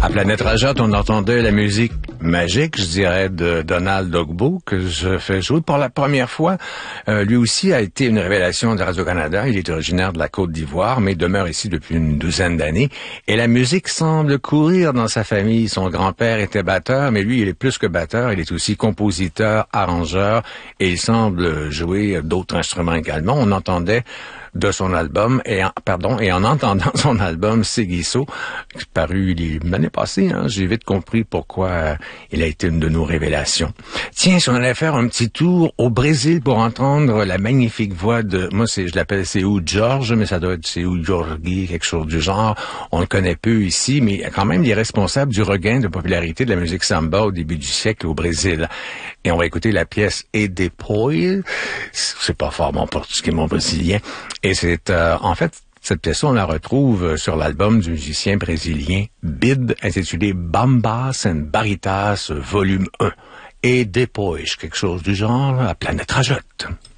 À Planète Rajotte, on entendait la musique magique, je dirais, de Donald Ogbo, que je fais jouer pour la première fois. Lui aussi a été une révélation de Radio-Canada. Il est originaire de la Côte d'Ivoire, mais demeure ici depuis une douzaine d'années. Et la musique semble courir dans sa famille. Son grand-père était batteur, mais lui, il est plus que batteur. Il est aussi compositeur, arrangeur, et il semble jouer d'autres instruments également. On entendait de son album, et en entendant son album Seguiso, paru l'année passée, j'ai vite compris pourquoi il a été une de nos révélations. Tiens, si on allait faire un petit tour au Brésil pour entendre la magnifique voix de, je l'appelle Seu Jorge, mais ça doit être Seu Jorge, quelque chose du genre. On le connaît peu ici, mais quand même, il est responsable du regain de popularité de la musique samba au début du siècle au Brésil. Et on va écouter la pièce E Depois. C'est pas fort mon portugais, mon brésilien. Et c'est, en fait, cette pièce-là, on la retrouve sur l'album du musicien brésilien Bid, intitulé Bambas and Baritas, volume 1. Et Depois, quelque chose du genre, à Planète Rajotte.